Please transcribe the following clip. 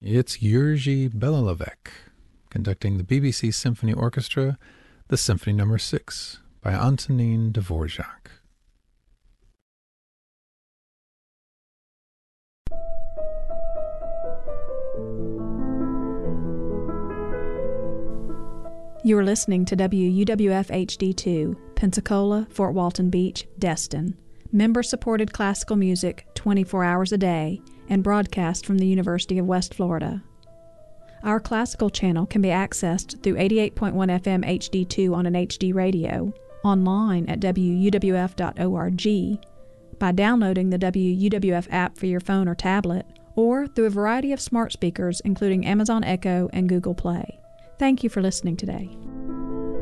It's Jerzy Belalovec conducting the BBC Symphony Orchestra, the Symphony No. 6 by Antonin Dvorak. You are listening to WUWF HD2, Pensacola, Fort Walton Beach, Destin. Member-supported classical music 24 hours a day and broadcast from the University of West Florida. Our classical channel can be accessed through 88.1 FM HD2 on an HD radio, online at wuwf.org, by downloading the WUWF app for your phone or tablet, or through a variety of smart speakers including Amazon Echo and Google Play. Thank you for listening today.